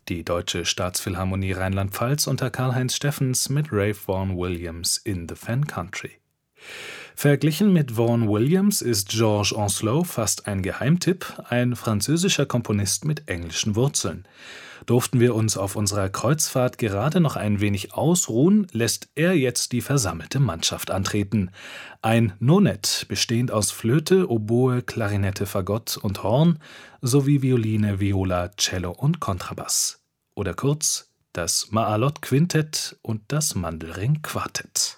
Die Deutsche Staatsphilharmonie Rheinland-Pfalz unter Karl-Heinz Steffens mit Ralph Vaughan Williams in The Fen Country. Verglichen mit Vaughan Williams ist Georges Ancelot fast ein Geheimtipp, ein französischer Komponist mit englischen Wurzeln. Durften wir uns auf unserer Kreuzfahrt gerade noch ein wenig ausruhen, lässt er jetzt die versammelte Mannschaft antreten. Ein Nonet, bestehend aus Flöte, Oboe, Klarinette, Fagott und Horn, sowie Violine, Viola, Cello und Kontrabass. Oder kurz, das Maalot-Quintett und das Mandelring-Quartett.